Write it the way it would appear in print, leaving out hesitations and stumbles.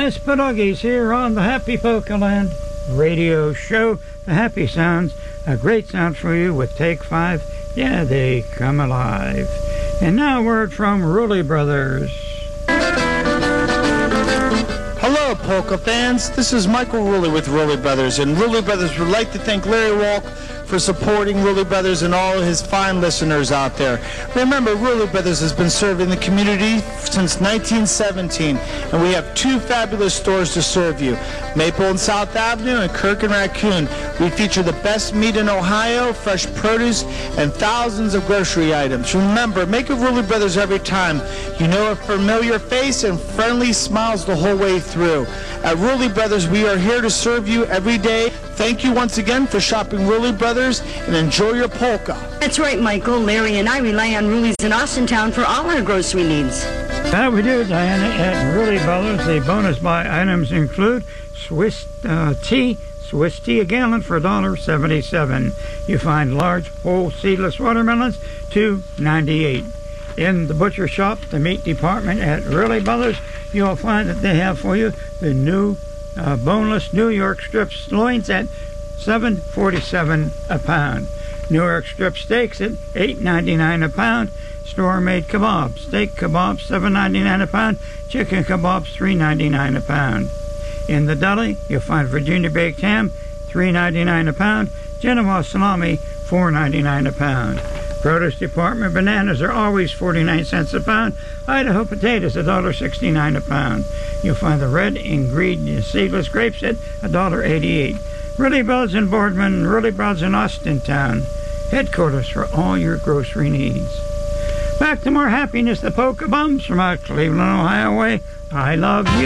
It's Spuduggies here on the Happy Polkaland radio show. The Happy Sounds, a great sound for you with Take 5. Yeah, they come alive. And now a word from Rulli Brothers. Hello, polka fans. This is Michael Rulli with Rulli Brothers, and Rulli Brothers would like to thank Larry Walk for supporting Rulli Brothers and all of his fine listeners out there. Remember, Rulli Brothers has been serving the community since 1917, and we have 2 fabulous stores to serve you, Maple and South Avenue and Kirk and Raccoon. We feature the best meat in Ohio, fresh produce, and thousands of grocery items. Remember, make a Rulli Brothers every time. You know a familiar face and friendly smiles the whole way through. At Rulli Brothers, we are here to serve you every day. Thank you once again for shopping Rulli Brothers, and enjoy your polka. That's right, Michael. Larry and I rely on Rulli's in Austintown for all our grocery needs. That we do, Diana, at Rulli Brothers. The bonus buy items include Swiss tea a gallon for $1.77. You find large whole seedless watermelons, $2.98. In the butcher shop, the meat department at Rulli Brothers, you'll find that they have for you the new boneless New York strip loins at $7.47 a pound. New York strip steaks at $8.99 a pound. Store-made kebabs, steak kebabs $7.99 a pound. Chicken kebabs $3.99 a pound. In the deli, you'll find Virginia baked ham $3.99 a pound. Genoa salami $4.99 a pound. Produce department, bananas are always 49 cents a pound. Idaho potatoes $1.69 a pound. You'll find the red ingredient seedless grapes at $1.88. Rulli Brothers in Boardman, Rulli Brothers in Austintown, headquarters for all your grocery needs. Back to more happiness, the Polka Bums from out Cleveland, Ohio way. I love you.